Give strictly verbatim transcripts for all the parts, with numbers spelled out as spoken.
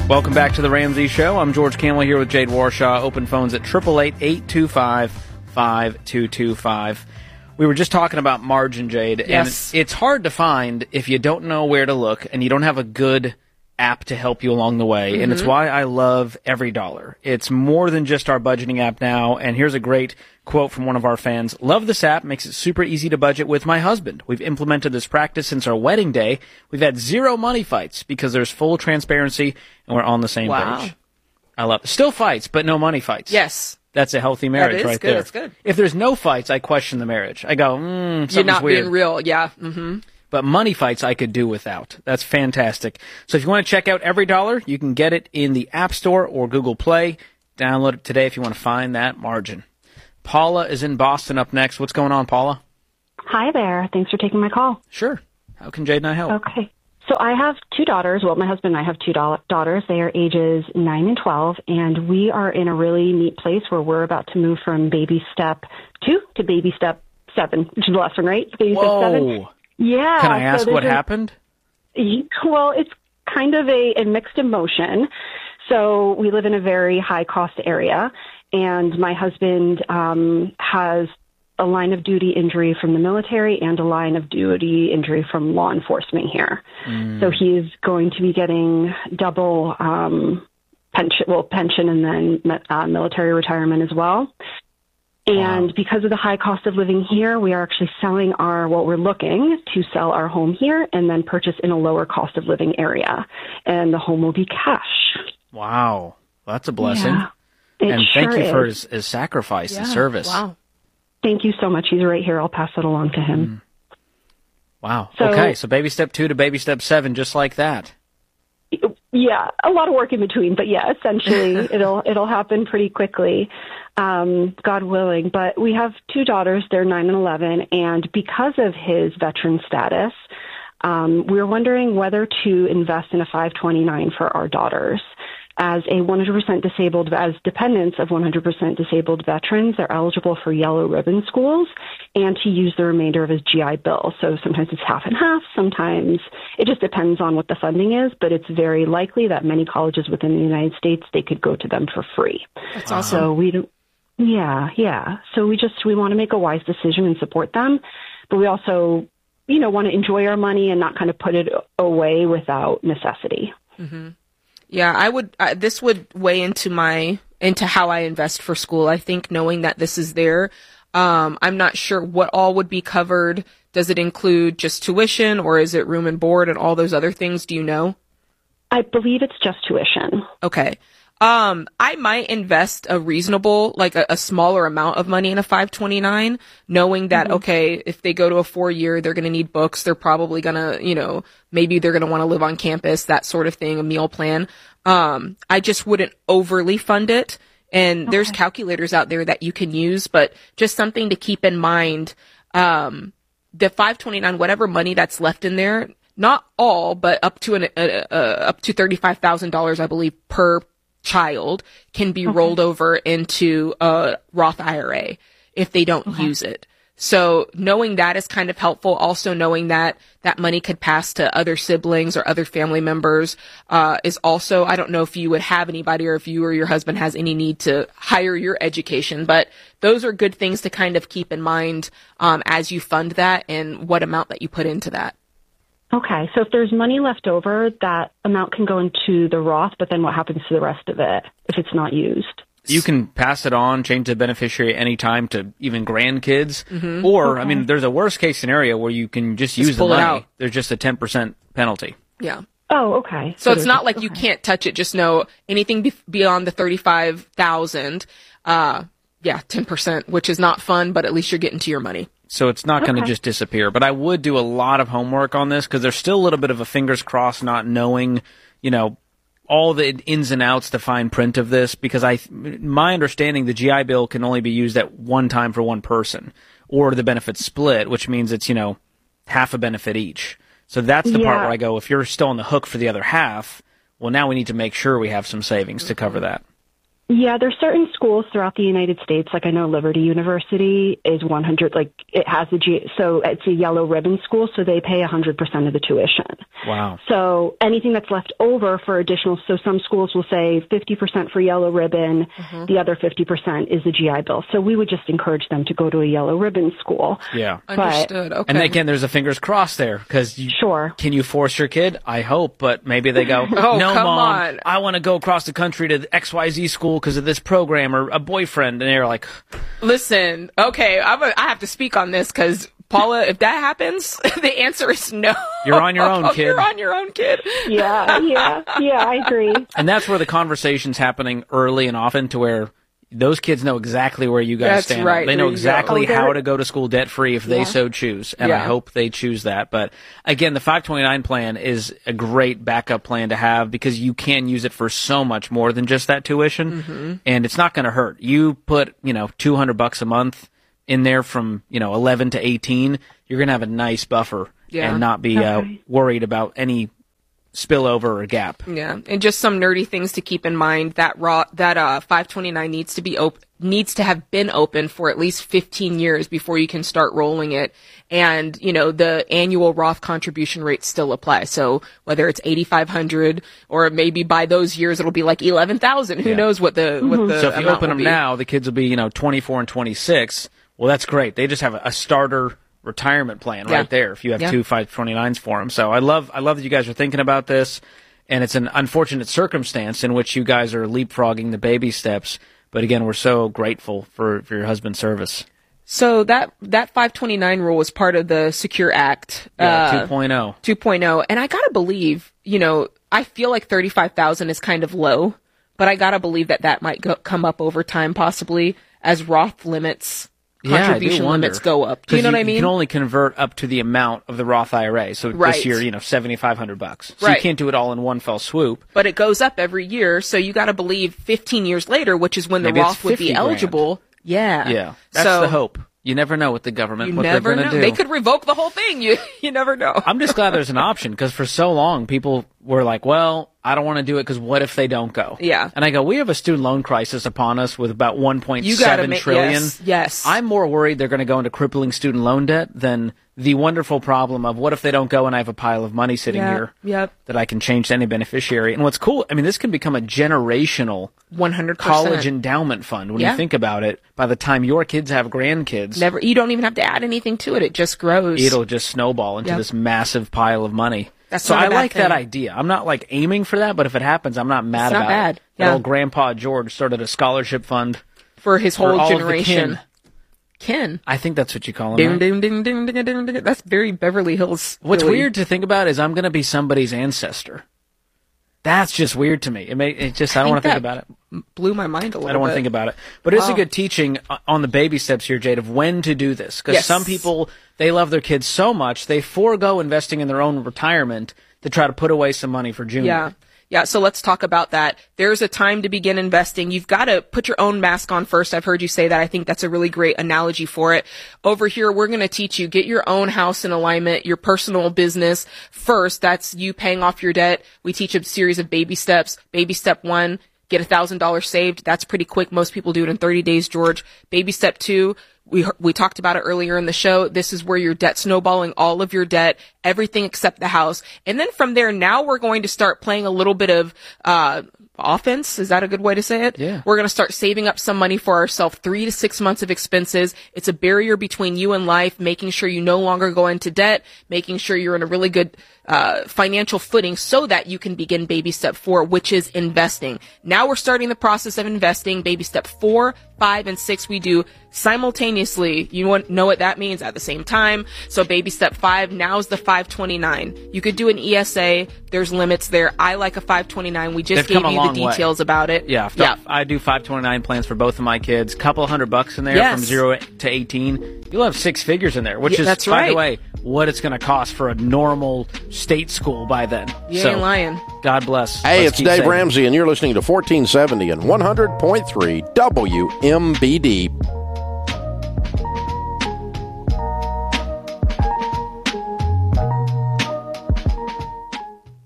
Welcome back to the Ramsey Show. I'm George Campbell here with Jade Warshaw. Open phones at eight eight eight, eight two five, five two two five. We were just talking about margin, Jade, Yes. and it's hard to find if you don't know where to look and you don't have a good app to help you along the way, mm-hmm. and it's why I love Every Dollar. It's more than just our budgeting app now, and here's a great quote from one of our fans. Love this app, makes it super easy to budget with my husband. We've implemented this practice since our wedding day. We've had zero money fights because there's full transparency and we're on the same Wow. page. I love it. Still fights, but no money fights. Yes. That's a healthy marriage That is right good. there. That's good. If there's no fights, I question the marriage. I go, mm, something's You're not weird. being real. Yeah. Mm-hmm. But money fights I could do without. That's fantastic. So if you want to check out Every Dollar, you can get it in the App Store or Google Play. Download it today if you want to find that margin. Paula is in Boston up next. What's going on, Paula? Hi there. Thanks for taking my call. Sure. How can Jade and I help? Okay. So I have two daughters. Well, my husband and I have two da- daughters. They are ages nine and twelve, and we are in a really neat place where we're about to move from baby step two to baby step seven, which is the last one, right? Baby Whoa. step seven. Yeah. Can I ask so what there's a- happened? Well, it's kind of a, a mixed emotion. So we live in a very high-cost area, and my husband um, has a line of duty injury from the military and a line of duty injury from law enforcement here. Mm. So he's going to be getting double um, pension, well, pension and then uh, military retirement as well. And wow. because of the high cost of living here, we are actually selling our, what we're looking to sell our home here and then purchase in a lower cost of living area. And the home will be cash. Wow. Well, that's a blessing. Yeah, it and sure thank you is. for his, his sacrifice Yeah. and service. Wow. Thank you so much. He's right here. I'll pass it along to him. Mm. Wow. So, okay. So baby step two to baby step seven, just like that. Yeah, a lot of work in between, but yeah, essentially it'll it'll happen pretty quickly, um, God willing. But we have two daughters; they're nine and eleven, and because of his veteran status, um, we were wondering whether to invest in a five twenty-nine for our daughters. As a one hundred percent disabled, as dependents of one hundred percent disabled veterans, they're eligible for yellow ribbon schools and to use the remainder of his G I Bill. So sometimes it's half and half, sometimes it just depends on what the funding is, but it's very likely that many colleges within the United States, they could go to them for free. That's awesome. So we do, yeah, yeah. So we just, we want to make a wise decision and support them, but we also, you know, want to enjoy our money and not kind of put it away without necessity. Mm-hmm. Yeah, I would, uh, this would weigh into my, into how I invest for school. I think knowing that this is there, um, I'm not sure what all would be covered. Does it include just tuition or is it room and board and all those other things? Do you know? I believe it's just tuition. Okay. Um, I might invest a reasonable, like a, a smaller amount of money in a five twenty-nine, knowing that, mm-hmm. okay, if they go to a four year, they're going to need books. They're probably going to, you know, maybe they're going to want to live on campus, that sort of thing, a meal plan. Um, I just wouldn't overly fund it. And okay. there's calculators out there that you can use, but just something to keep in mind. Um, the five twenty-nine, whatever money that's left in there, not all, but up to an, uh, uh, up to thirty-five thousand dollars, I believe, per child can be okay. rolled over into a Roth I R A if they don't okay. use it. So knowing that is kind of helpful. Also knowing that that money could pass to other siblings or other family members, uh, is also, I don't know if you would have anybody or if you or your husband has any need to hire your education, but those are good things to kind of keep in mind, um, as you fund that and what amount that you put into that. Okay, so if there's money left over, that amount can go into the Roth, but then what happens to the rest of it if it's not used? You can pass it on, change the beneficiary anytime to even grandkids. Mm-hmm. Or, okay. I mean, there's a worst case scenario where you can just, just use the money. Out. There's just a ten percent penalty. Yeah. Oh, okay. So, so it's not just, like okay. you can't touch it. Just know anything be- beyond the thirty-five thousand, uh, yeah, ten percent, which is not fun, but at least you're getting to your money. So it's not going to okay. just disappear. But I would do a lot of homework on this because there's still a little bit of a fingers crossed not knowing, you know, all the ins and outs, the fine print of this, because I, my understanding, the G I Bill can only be used at one time for one person, or the benefits split, which means it's, you know, half a benefit each. So that's the yeah. part where I go, if you're still on the hook for the other half, well, now we need to make sure we have some savings to cover that. Yeah, there's certain schools throughout the United States, like I know Liberty University is one hundred, like it has a G, so it's a yellow ribbon school, so they pay one hundred percent of the tuition. Wow. So anything that's left over for additional, so some schools will say fifty percent for yellow ribbon, mm-hmm. the other fifty percent is the G I Bill. So we would just encourage them to go to a yellow ribbon school. Yeah. But, Understood. Okay. And again, there's a fingers crossed there, because sure. Can you force your kid? I hope, but maybe they go, oh, no, come Mom, on. I want to go across the country to the X Y Z school because of this program or a boyfriend. And they're like, listen, okay, I'm a, I have to speak on this because, Paula, if that happens, the answer is no. You're on your own, kid. You're on your own, kid. Yeah, yeah, yeah, I agree. And that's where the conversation's happening early and often, to where those kids know exactly where you guys That's stand. right. They know There you exactly go. Oh, how they're- to go to school debt-free if they Yeah. so choose, and I Yeah. hope they choose that. But again, the five twenty-nine plan is a great backup plan to have, because you can use it for so much more than just that tuition, Mm-hmm. and it's not going to hurt. You put, you know, two hundred bucks a month in there from, you know, eleven to eighteen, you're going to have a nice buffer Yeah. and not be uh, Okay. worried about any spillover or gap. Yeah, and just some nerdy things to keep in mind. That raw that uh five twenty-nine needs to be op- needs to have been open for at least fifteen years before you can start rolling it. And, you know, the annual Roth contribution rates still apply. So whether it's eighty-five hundred or maybe by those years it'll be like eleven thousand. Who Yeah. knows what the what the So if you amount open will them be. now, the kids will be, you know, twenty-four and twenty-six. Well, that's great. They just have a, a starter retirement plan Yeah. right there if you have Yeah. two five twenty-nines for them. So I love I love that you guys are thinking about this, and it's an unfortunate circumstance in which you guys are leapfrogging the baby steps. But again, we're so grateful for, for your husband's service. So that that five twenty-nine rule was part of the Secure Act Yeah, uh, two point oh. two point oh, and I gotta believe, you know, I feel like thirty-five thousand is kind of low, but I gotta believe that that might go, come up over time, possibly as Roth limits, contribution yeah, limits go up. Do you know what I mean? You can only convert up to the amount of the Roth I R A. So Right. this year, you know, seventy-five hundred bucks. So Right. you can't do it all in one fell swoop. But it goes up every year, so you gotta believe fifteen years later, which is when Maybe the it's Roth would be fifty grand. eligible. Yeah. Yeah, that's so, the hope. You never know with the government You what never they're know. going to do. They could revoke the whole thing. You you never know. I'm just glad there's an option, because for so long people were like, well, I don't want to do it because what if they don't go? Yeah. And I go, we have a student loan crisis upon us with about one point You gotta seven make- trillion. yes, yes. I'm more worried they're going to go into crippling student loan debt than the wonderful problem of what if they don't go and I have a pile of money sitting Yeah, here yep. that I can change to any beneficiary. And what's cool, I mean, this can become a generational one hundred percent. college endowment fund when Yeah. you think about it. By the time your kids have grandkids, Never. You don't even have to add anything to it. It just grows. it'll just snowball into Yep. this massive pile of money. That's so not a I bad like that thing. idea. I'm not like aiming for that, but if it happens, I'm not mad It's not about bad. it. That Yeah. old Grandpa George started a scholarship fund for his for whole all of the generation. kin. Kin. I think that's what you call Ding, them. ding, ding, ding, ding, ding, ding. That's very Beverly Hills. What's Philly. weird to think about is I'm going to be somebody's ancestor. That's just weird to me. It may it just I don't want to think about it. Blew my mind a little bit. I don't want to think about it. But it's a Wow. good teaching uh, on the baby steps here, Jade, of when to do this. Because Yes. some people, they love their kids so much, they forego investing in their own retirement to try to put away some money for junior. Yeah. Yeah, so let's talk about that. There's a time to begin investing. You've got to put your own mask on first. I've heard you say that. I think that's a really great analogy for it. Over here, we're going to teach you, get your own house in alignment, your personal business first. That's you paying off your debt. We teach a series of baby steps. Baby step one, get one thousand dollars saved. That's pretty quick. Most people do it in thirty days, George. Baby step two, we we talked about it earlier in the show. This is where your debt snowballing, all of your debt, everything except the house. And then from there, now we're going to start playing a little bit of uh offense. Is that a good way to say it? Yeah. We're going to start saving up some money for ourselves, three to six months of expenses. It's a barrier between you and life, making sure you no longer go into debt, making sure you're in a really good uh financial footing so that you can begin baby step four, which is investing. Now we're starting the process of investing. Baby step four, five, and six we do simultaneously. You want know what that means at the same time. So baby step five, now's the five twenty-nine. You could do an E S A. There's limits there. I like a five twenty-nine. We just They've gave come a you the long way. details about it. Yeah, Yeah. I do five twenty-nine plans for both of my kids. Couple hundred bucks in there Yes. from zero to eighteen. You'll have six figures in there, which Yeah, is, that's by right. the way, what it's going to cost for a normal state school by then. You so, ain't lying. God bless. Hey, Let's it's keep Dave saving. Ramsey, and you're listening to fourteen seventy and one hundred point three W M B D.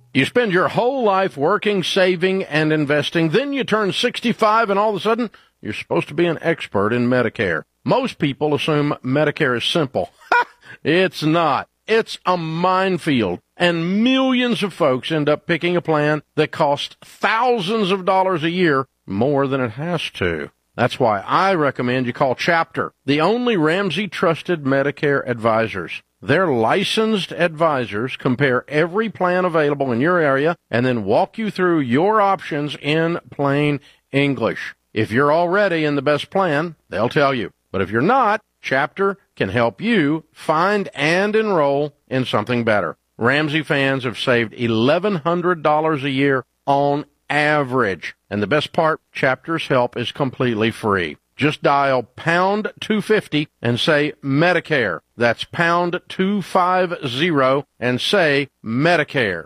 You spend your whole life working, saving, and investing. Then you turn sixty-five, and all of a sudden, you're supposed to be an expert in Medicare. Most people assume Medicare is simple. It's not. It's a minefield. And millions of folks end up picking a plan that costs thousands of dollars a year more than it has to. That's why I recommend you call Chapter, the only Ramsey-trusted Medicare advisors. Their licensed advisors compare every plan available in your area and then walk you through your options in plain English. If you're already in the best plan, they'll tell you. But if you're not, Chapter can help you find and enroll in something better. Ramsey fans have saved eleven hundred dollars a year on average. And the best part, Chapter's help is completely free. Just dial pound two fifty and say Medicare. That's pound two fifty and say Medicare.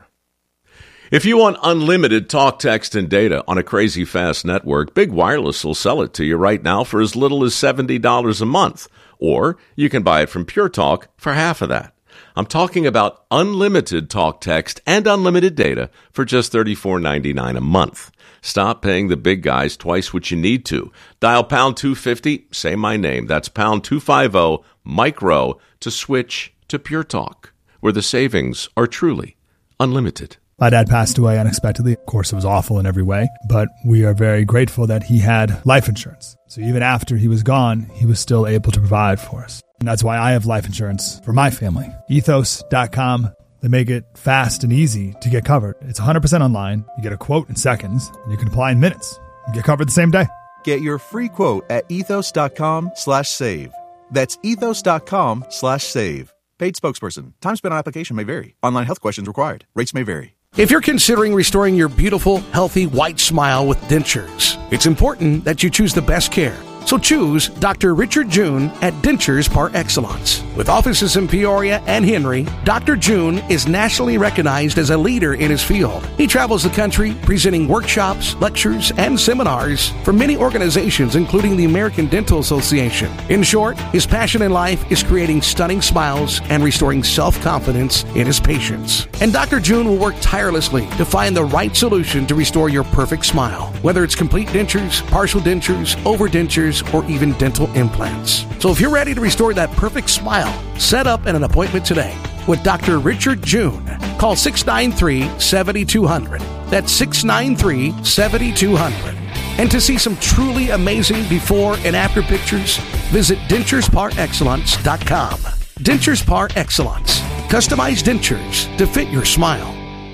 If you want unlimited talk, text, and data on a crazy fast network, Big Wireless will sell it to you right now for as little as seventy dollars a month. Or you can buy it from Pure Talk for half of that. I'm talking about unlimited talk, text, and unlimited data for just thirty-four ninety-nine a month. Stop paying the big guys twice what you need to. Dial pound two fifty, say my name. That's pound two fifty, micro, to switch to Pure Talk, where the savings are truly unlimited. My dad passed away unexpectedly. Of course, it was awful in every way, but we are very grateful that he had life insurance. So even after he was gone, he was still able to provide for us. And that's why I have life insurance for my family. ethos dot com. They make it fast and easy to get covered. It's one hundred percent online. You get a quote in seconds, and you can apply in minutes. You get covered the same day. Get your free quote at ethos dot com slash save. That's ethos dot com slash save. Paid spokesperson. Time spent on application may vary. Online health questions required. Rates may vary. If you're considering restoring your beautiful, healthy, white smile with dentures, it's important that you choose the best care. So choose Doctor Richard June at Dentures Par Excellence. With offices in Peoria and Henry, Doctor June is nationally recognized as a leader in his field. He travels the country presenting workshops, lectures, and seminars for many organizations, including the American Dental Association. In short, his passion in life is creating stunning smiles and restoring self-confidence in his patients. And Doctor June will work tirelessly to find the right solution to restore your perfect smile, whether it's complete dentures, partial dentures, overdentures, or even dental implants. So if you're ready to restore that perfect smile, set up an appointment today with Doctor Richard June. Call six nine three, seven two zero zero. That's six nine three, seven two zero zero. And to see some truly amazing before and after pictures, visit dentures par excellence dot com. Dentures Par Excellence. Customized dentures to fit your smile.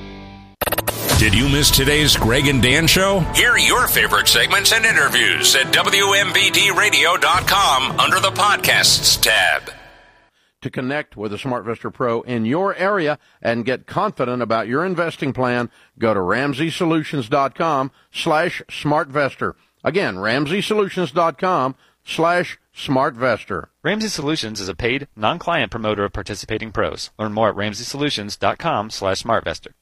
Did you miss today's Greg and Dan show? Hear your favorite segments and interviews at W M B D radio dot com under the Podcasts tab. To connect with a SmartVestor Pro in your area and get confident about your investing plan, go to Ramsey Solutions dot com slash SmartVestor. Again, Ramsey Solutions dot com slash SmartVestor. Ramsey Solutions is a paid, non-client promoter of participating pros. Learn more at Ramsey Solutions dot com slash SmartVestor.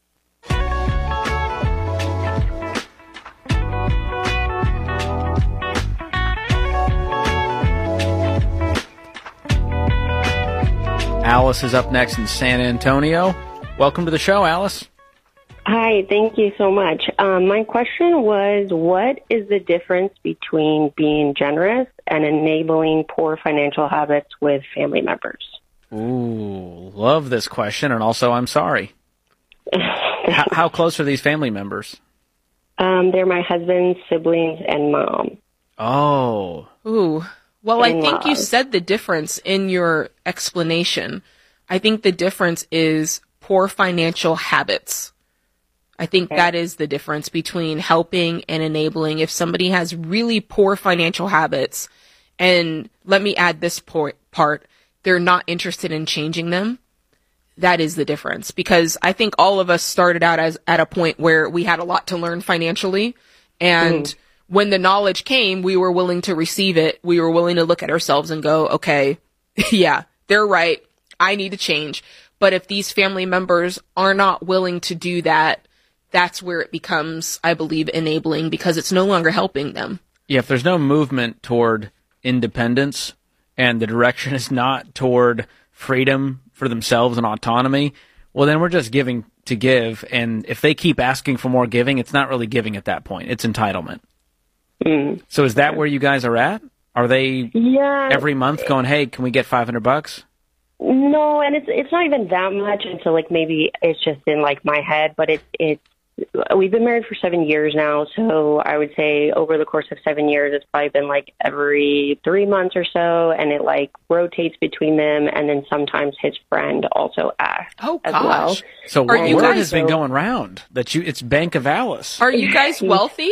Alice is up next in San Antonio. Welcome to the show, Alice. Hi, thank you so much. Um, my question was, what is the difference between being generous and enabling poor financial habits with family members? Ooh, love this question, and also I'm sorry. how, how close are these family members? Um, they're my husband's siblings and mom. Oh. Ooh. Well, I think you In-laws. said the difference in your explanation. I think the difference is poor financial habits. I think that is the difference between helping and enabling. If somebody has really poor financial habits, and let me add this por- part, they're not interested in changing them, that is the difference. Because I think all of us started out as at a point where we had a lot to learn financially, and mm. when the knowledge came, we were willing to receive it. We were willing to look at ourselves and go, okay, yeah, they're right. I need to change. But if these family members are not willing to do that, that's where it becomes, I believe, enabling, because it's no longer helping them. Yeah, if there's no movement toward independence and the direction is not toward freedom for themselves and autonomy, well, then we're just giving to give. And if they keep asking for more giving, it's not really giving at that point. It's entitlement. Mm. So is that where you guys are at? Are they yeah. every month going, hey, can we get five hundred bucks? No, and it's it's not even that much until like maybe it's just in like my head, but it's it's we've been married for seven years now, so I would say over the course of seven years, it's probably been like every three months or so, and it like rotates between them, and then sometimes his friend also asks oh, as gosh. well. So Are word you guys, has been going round that you it's Bank of Alice. Are you guys wealthy?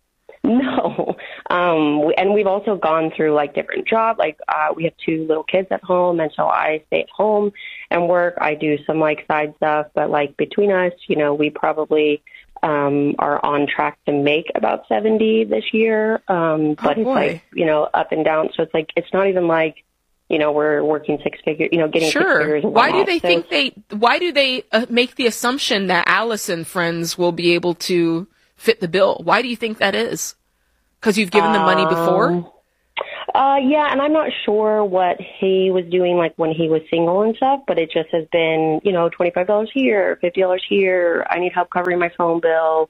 No, um, we, and we've also gone through like different jobs. Like uh, we have two little kids at home, and so I stay at home and work. I do some like side stuff, but like between us, you know, we probably um, are on track to make about seventy this year. Um, but oh, it's like you know up and down. So it's like it's not even like you know we're working six figures. You know, getting sure. six figures. Why do they so, think they? Why do they uh, make the assumption that Alice and friends will be able to fit the bill? Why do you think that is? Because you've given them money before? Um, uh, yeah, and I'm not sure what he was doing like when he was single and stuff, but it just has been, you know, twenty-five dollars here, fifty dollars here. I need help covering my phone bill.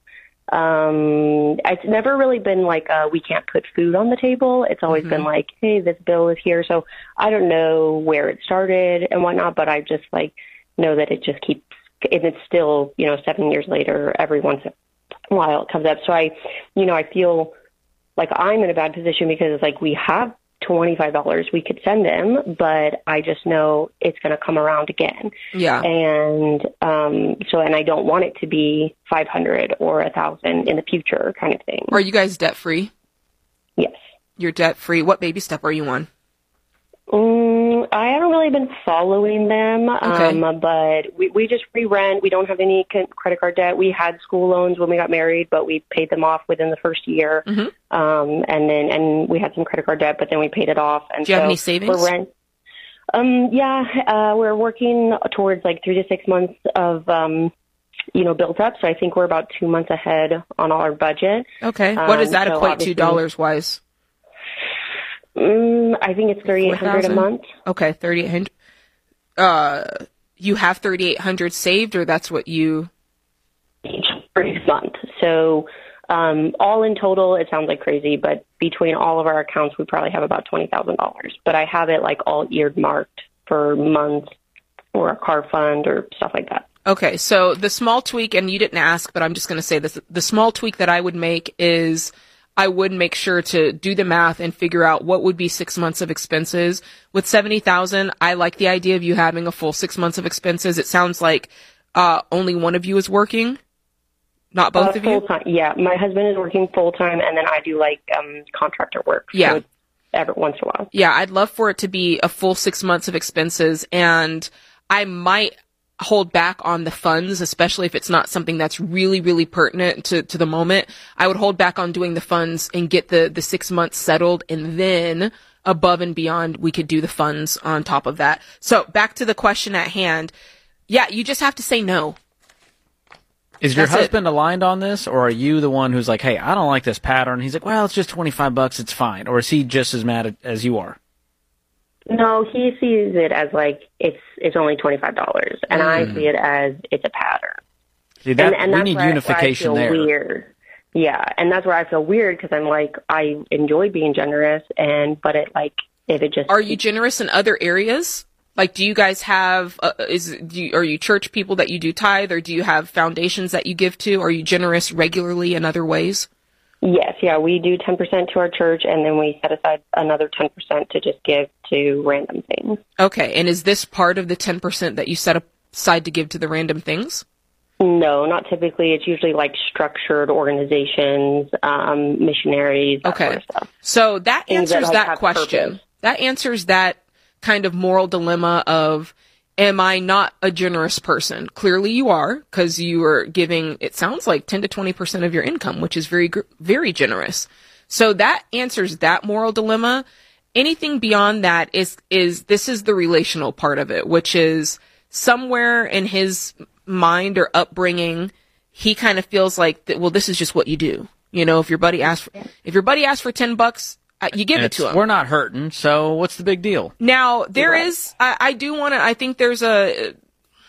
Um, it's never really been like, uh, we can't put food on the table. It's always mm-hmm. been like, hey, this bill is here. So I don't know where it started and whatnot, but I just like know that it just keeps, and it's still, you know, seven years later, every once in a while it comes up. So I, you know, I feel like I'm in a bad position because it's like we have twenty-five dollars we could send him, but I just know it's going to come around again. Yeah. And um, so, and I don't want it to be five hundred or a thousand in the future kind of thing. Are you guys debt free? Yes. You're debt free. What baby step are you on? Mm, I haven't really been following them, okay. um, but we, we just re-rent. We don't have any credit card debt. We had school loans when we got married, but we paid them off within the first year. Mm-hmm. Um, and then, and we had some credit card debt, but then we paid it off. And do you so have any savings? We're rent. Um, yeah, uh, we're working towards like three to six months of, um, you know, built up. So I think we're about two months ahead on our budget. Okay. What does that um, so equate to dollars wise? Mm, I think it's thirty-eight hundred a month. Okay, thirty-eight hundred. Uh, you have thirty-eight hundred saved, or that's what you each month. So, um, all in total, it sounds like crazy, but between all of our accounts, we probably have about twenty thousand dollars. But I have it like all earmarked for months or a car fund or stuff like that. Okay, so the small tweak, and you didn't ask, but I'm just going to say this: the small tweak that I would make is, I would make sure to do the math and figure out what would be six months of expenses. With seventy thousand, I like the idea of you having a full six months of expenses. It sounds like uh, only one of you is working, not both uh, of you? Full-time. Yeah, my husband is working full-time, and then I do like um, contractor work. Yeah. So every once in a while. Yeah, I'd love for it to be a full six months of expenses, and I might hold back on the funds, especially if it's not something that's really, really pertinent to, to the moment. I would hold back on doing the funds and get the, the six months settled, and then above and beyond, we could do the funds on top of that. So back to the question at hand. Yeah, you just have to say no. Is your That's husband it. aligned on this, or are you the one who's like, hey, I don't like this pattern? He's like, well, it's just twenty-five bucks, it's fine. Or is he just as mad as you are? No, he sees it as like it's it's only twenty-five dollars, and mm. I see it as it's a pattern. See, that, and, and we that's need where unification I, where I feel there. Weird. Yeah, and that's where I feel weird because I'm like I enjoy being generous, and but it like if it just are you generous in other areas? Like, do you guys have uh, is do you, are you church people that you do tithe, or do you have foundations that you give to? Are you generous regularly in other ways? Yes, yeah, we do ten percent to our church, and then we set aside another ten percent to just give to random things. Okay, and is this part of the ten percent that you set aside to give to the random things? No, not typically. It's usually like structured organizations, um, missionaries, that okay. sort of stuff. So that Things answers that, like, that question. Purpose. That answers that kind of moral dilemma of, am I not a generous person? Clearly you are, because you are giving, it sounds like ten to twenty percent of your income, which is very, very generous. So that answers that moral dilemma. Anything beyond that is, is, this is the relational part of it, which is somewhere in his mind or upbringing, he kind of feels like, that, well, this is just what you do. You know, if your buddy asks for, if your buddy asks for ten bucks, Uh, you give it's, it to him. We're not hurting, so what's the big deal? Now, there is, I, I do want to, I think there's a,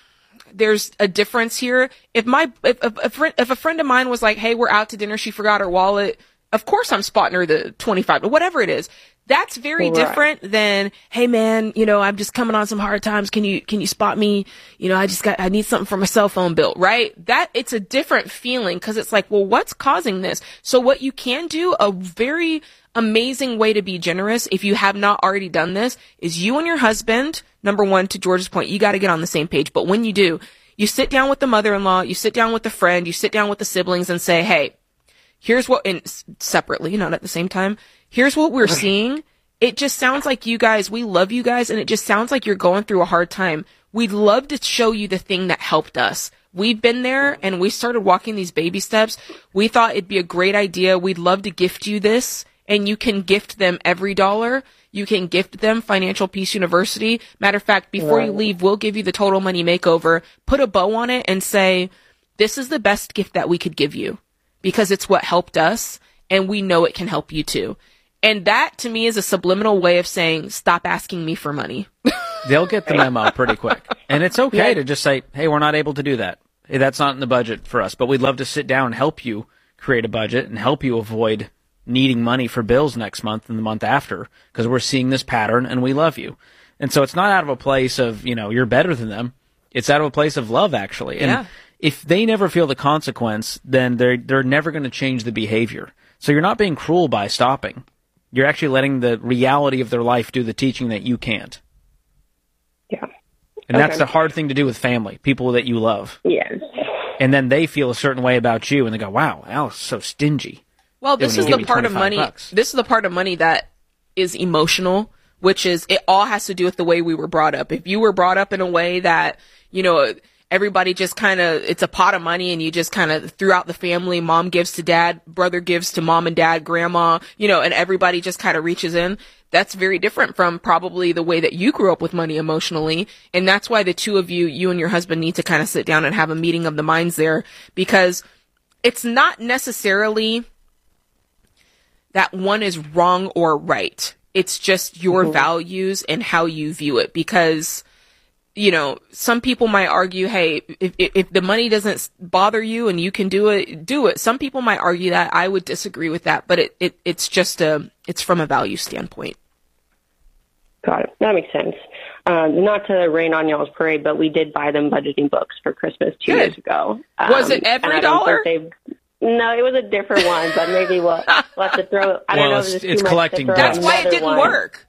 there's a difference here. If my, if, if, a friend, if a friend of mine was like, hey, we're out to dinner, she forgot her wallet, of course I'm spotting her the twenty-five, but whatever it is. That's very right. different than, hey man, you know, I'm just coming on some hard times. Can you, can you spot me? You know, I just got, I need something for my cell phone bill, right? That, it's a different feeling because it's like, well, what's causing this? So what you can do, a very amazing way to be generous, if you have not already done this, is you and your husband, number one, to George's point, you got to get on the same page. But when you do, you sit down with the mother-in-law, you sit down with the friend, you sit down with the siblings and say, hey, here's what, and separately, not at the same time, here's what we're seeing. It just sounds like you guys, we love you guys, and it just sounds like you're going through a hard time. We'd love to show you the thing that helped us. We've been there, and we started walking these baby steps. We thought it'd be a great idea. We'd love to gift you this, and you can gift them every dollar. You can gift them Financial Peace University. Matter of fact, before you leave, we'll give you the total money makeover. Put a bow on it and say, this is the best gift that we could give you because it's what helped us, and we know it can help you too. And that, to me, is a subliminal way of saying, stop asking me for money. They'll get the memo pretty quick. And it's okay yeah. to just say, hey, we're not able to do that. Hey, that's not in the budget for us. But we'd love to sit down and help you create a budget and help you avoid needing money for bills next month and the month after because we're seeing this pattern and we love you. And so it's not out of a place of, you know, you're better than them. It's out of a place of love, actually. And yeah. if they never feel the consequence, then they're, they're never going to change the behavior. So you're not being cruel by stopping. You're actually letting the reality of their life do the teaching that you can't. Yeah. And okay. that's the hard thing to do with family, people that you love. Yes. And then they feel a certain way about you, and they go, wow, Al's so stingy. Well, this is the part of money, bucks. this is the part of money that is emotional, which is, it all has to do with the way we were brought up. If you were brought up in a way that, you know, everybody just kind of, it's a pot of money and you just kind of throughout the family, mom gives to dad, brother gives to mom and dad, grandma, you know, and everybody just kind of reaches in. That's very different from probably the way that you grew up with money emotionally. And that's why the two of you, you and your husband need to kind of sit down and have a meeting of the minds there, because it's not necessarily that one is wrong or right. It's just your mm-hmm. values and how you view it, because you know, some people might argue, hey, if, if the money doesn't bother you and you can do it, do it. Some people might argue that. I would disagree with that, but it, it it's just a, it's from a value standpoint. Got it. That makes sense. Um, not to rain on y'all's parade, but we did buy them budgeting books for Christmas two Good. years ago. Um, was it every dollar? No, it was a different one, but maybe we'll, we'll have to throw, I don't well, know if it's, it's collecting dust. That's why it didn't one. work.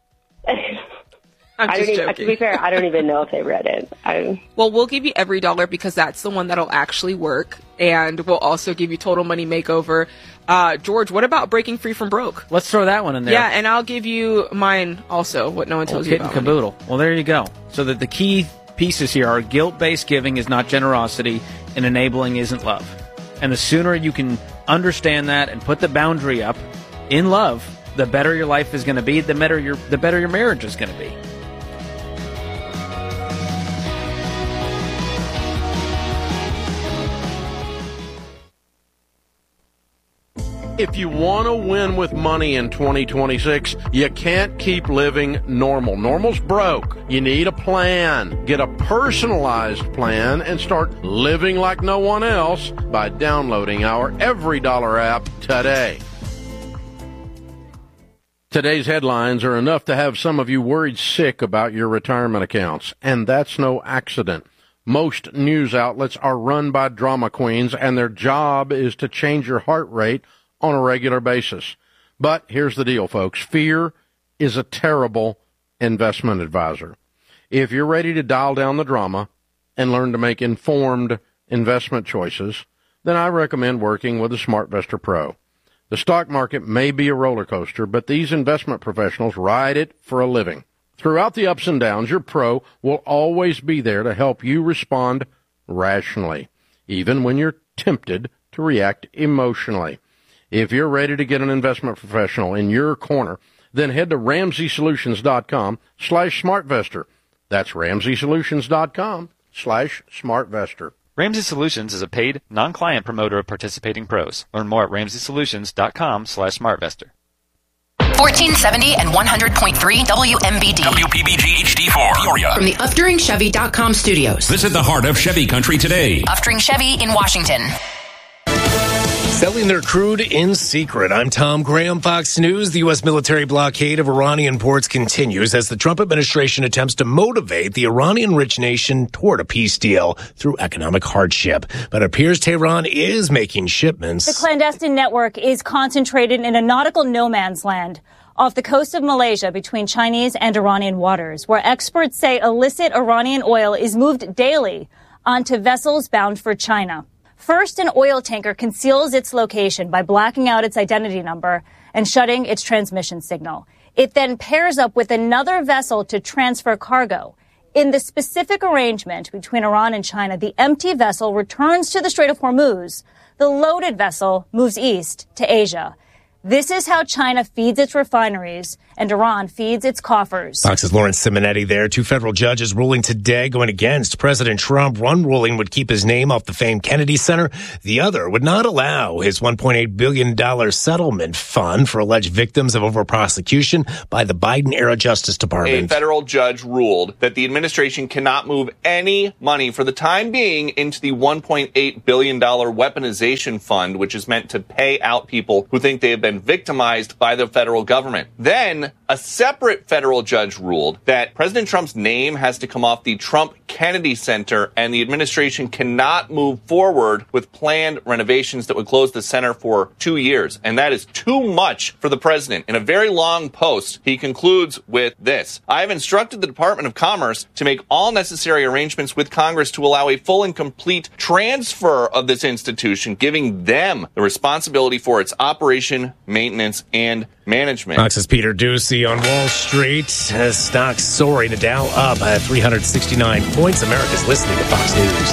I'm I just don't even, joking. to be fair, I don't even know if they read it. I, well, we'll give you every dollar because that's the one that'll actually work, and we'll also give you total money makeover. Uh, George, what about breaking free from broke? Let's throw that one in there. Yeah, and I'll give you mine also. What no one tells oh, you about. Kit and caboodle. Well, there you go. So that the key pieces here are guilt-based giving is not generosity, and enabling isn't love. And the sooner you can understand that and put the boundary up in love, the better your life is going to be. The better your the better your marriage is going to be. If you want to win with money in twenty twenty-six, you can't keep living normal. Normal's broke. You need a plan. Get a personalized plan and start living like no one else by downloading our Every Dollar app today. Today's headlines are enough to have some of you worried sick about your retirement accounts, and that's no accident. Most news outlets are run by drama queens, and their job is to change your heart rate on a regular basis. But here's the deal, folks. Fear is a terrible investment advisor. If you're ready to dial down the drama and learn to make informed investment choices, then I recommend working with a SmartVestor Pro. The stock market may be a roller coaster, but these investment professionals ride it for a living. Throughout the ups and downs, your pro will always be there to help you respond rationally, even when you're tempted to react emotionally. If you're ready to get an investment professional in your corner, then head to RamseySolutions.com slash SmartVestor. That's RamseySolutions.com slash SmartVestor. Ramsey Solutions is a paid, non-client promoter of participating pros. Learn more at RamseySolutions.com slash SmartVestor. fourteen seventy and one hundred point three W M B D. W P B G H D four, Peoria. From the Uftering Chevy dot com studios. Visit the heart of Chevy country today. Uftering Chevy in Washington. Selling their crude in secret. I'm Tom Graham, Fox News. The U S military blockade of Iranian ports continues as the Trump administration attempts to motivate the Iranian-rich nation toward a peace deal through economic hardship. But it appears Tehran is making shipments. The clandestine network is concentrated in a nautical no man's land off the coast of Malaysia between Chinese and Iranian waters, where experts say illicit Iranian oil is moved daily onto vessels bound for China. First, an oil tanker conceals its location by blacking out its identity number and shutting its transmission signal. It then pairs up with another vessel to transfer cargo. In the specific arrangement between Iran and China, the empty vessel returns to the Strait of Hormuz. The loaded vessel moves east to Asia. This is how China feeds its refineries and Iran feeds its coffers. Fox's Lawrence Simonetti there. Two federal judges ruling today going against President Trump. One ruling would keep his name off the famed Kennedy Center. The other would not allow his one point eight billion dollars settlement fund for alleged victims of over-prosecution by the Biden-era Justice Department. A federal judge ruled that the administration cannot move any money for the time being into the one point eight billion dollars weaponization fund, which is meant to pay out people who think they have been victimized by the federal government. Then a separate federal judge ruled that President Trump's name has to come off the Trump Kennedy Center, and the administration cannot move forward with planned renovations that would close the center for two years. And that is too much for the president. In a very long post, he concludes with this: I have instructed the Department of Commerce to make all necessary arrangements with Congress to allow a full and complete transfer of this institution, giving them the responsibility for its operation, maintenance, and management. Fox's Peter Ducey on Wall Street. As stocks soaring, the Dow up at three hundred sixty-nine points. America's listening to Fox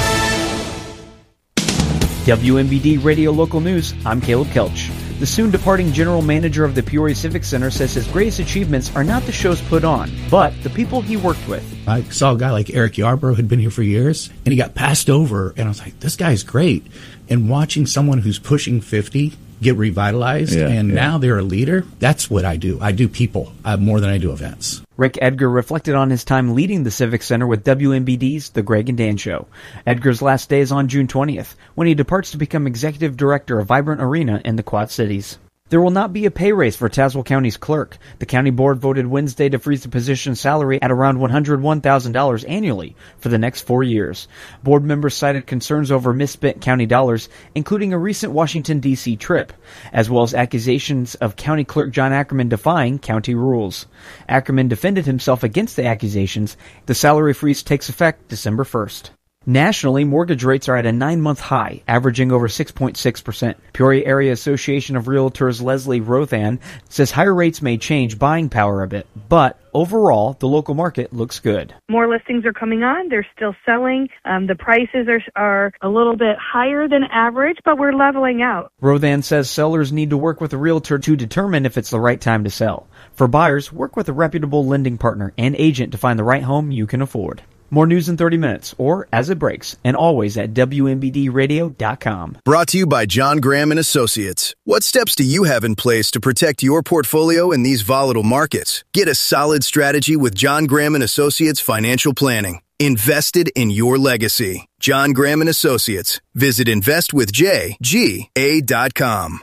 News. W M B D Radio Local News, I'm Caleb Kelch. The soon-departing general manager of the Peoria Civic Center says his greatest achievements are not the shows put on, but the people he worked with. I saw a guy like Eric Yarbrough had been here for years, and he got passed over, and I was like, this guy's great. And watching someone who's pushing fifty get revitalized, yeah, and yeah. now they're a leader, that's what I do. I do people uh, more than I do events. Rick Edgar reflected on his time leading the Civic Center with W M B D's The Greg and Dan Show. Edgar's last day is on June twentieth, when he departs to become executive director of Vibrant Arena in the Quad Cities. There will not be a pay raise for Tazewell County's clerk. The county board voted Wednesday to freeze the position's salary at around one hundred one thousand dollars annually for the next four years. Board members cited concerns over misspent county dollars, including a recent Washington, D C trip, as well as accusations of County Clerk John Ackerman defying county rules. Ackerman defended himself against the accusations. The salary freeze takes effect December first. Nationally, mortgage rates are at a nine-month high, averaging over six point six percent. Peoria Area Association of Realtors Leslie Rothan says higher rates may change buying power a bit, but overall, the local market looks good. More listings are coming on. They're still selling. Um, the prices are are a little bit higher than average, but we're leveling out. Rothan says sellers need to work with a realtor to determine if it's the right time to sell. For buyers, work with a reputable lending partner and agent to find the right home you can afford. More news in thirty minutes, or as it breaks, and always at W M B D radio dot com. Brought to you by John Graham and Associates. What steps do you have in place to protect your portfolio in these volatile markets? Get a solid strategy with John Graham and Associates Financial Planning. Invested in your legacy. John Graham and Associates. Visit invest with j g a dot com.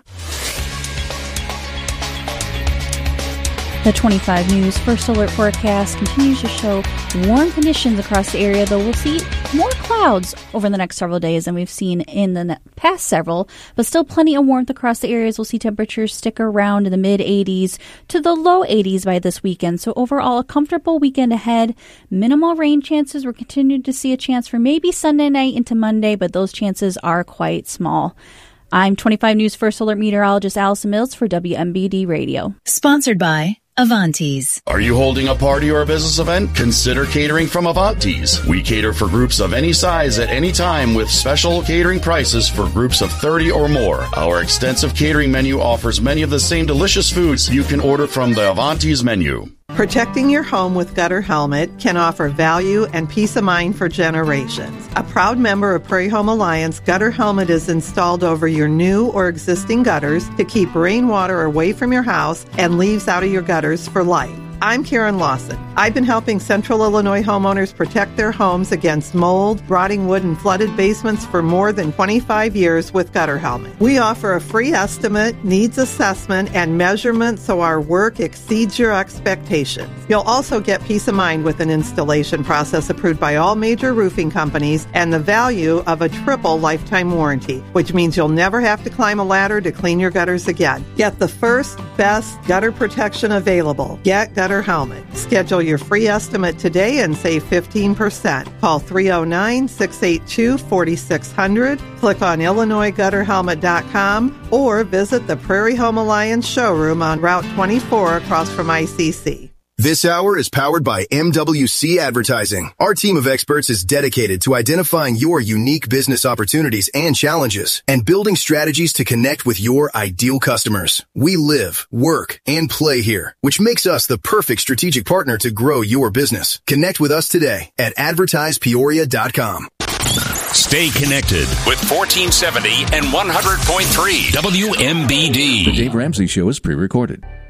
The twenty-five News First Alert forecast continues to show warm conditions across the area, though we'll see more clouds over the next several days than we've seen in the past several, but still plenty of warmth across the areas. We'll see temperatures stick around in the mid eighties to the low eighties by this weekend. So overall, a comfortable weekend ahead. Minimal rain chances. We're continuing to see a chance for maybe Sunday night into Monday, but those chances are quite small. I'm twenty-five News First Alert meteorologist Allison Mills for W M B D Radio. Sponsored by Avantis. Are you holding a party or a business event? Consider catering from Avantis. We cater for groups of any size at any time with special catering prices for groups of thirty or more. Our extensive catering menu offers many of the same delicious foods you can order from the Avantis menu. Protecting your home with Gutter Helmet can offer value and peace of mind for generations. A proud member of Prairie Home Alliance, Gutter Helmet is installed over your new or existing gutters to keep rainwater away from your house and leaves out of your gutters for life. I'm Karen Lawson. I've been helping Central Illinois homeowners protect their homes against mold, rotting wood, and flooded basements for more than twenty-five years with Gutter Helmet. We offer a free estimate, needs assessment, and measurement so our work exceeds your expectations. You'll also get peace of mind with an installation process approved by all major roofing companies and the value of a triple lifetime warranty, which means you'll never have to climb a ladder to clean your gutters again. Get the first, best gutter protection available. Get Gutter Helmet. Schedule your free estimate today and save fifteen percent. Call three oh nine, six eight two, four six zero zero, click on Illinois Gutter Helmet dot com, or visit the Prairie Home Alliance showroom on Route twenty-four across from I C C. This hour is powered by M W C Advertising. Our team of experts is dedicated to identifying your unique business opportunities and challenges and building strategies to connect with your ideal customers. We live, work, and play here, which makes us the perfect strategic partner to grow your business. Connect with us today at advertise peoria dot com. Stay connected with fourteen seventy and one hundred point three W M B D. The Dave Ramsey Show is pre-recorded.